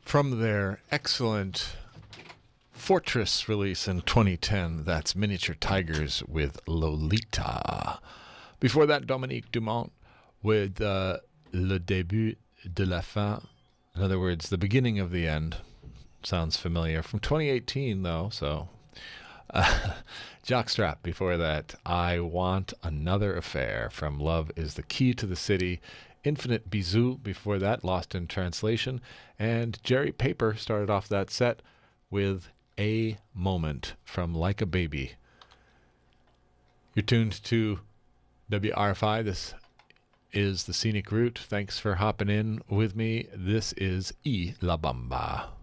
From their excellent Fortress release in 2010, that's Miniature Tigers with Lolita. Before that, Dominique Dumont with Le Début de la Fin. In other words, the beginning of the end. Sounds familiar. From 2018, though, so... Jockstrap before that. I Want Another Affair from Love is the Key to the City. Infinite Bisou before that, Lost in Translation. And Jerry Paper started off that set with A Moment from Like a Baby. You're tuned to WRFI. This is The Scenic Route. Thanks for hopping in with me. This is Y La Bamba.